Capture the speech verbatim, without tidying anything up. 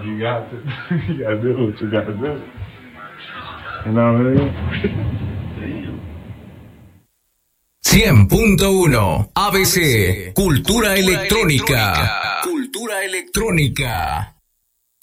you got to, you gotta do what you gotta do. You know what I mean? cien punto uno A B C, Cultura Electrónica. Cultura Electrónica.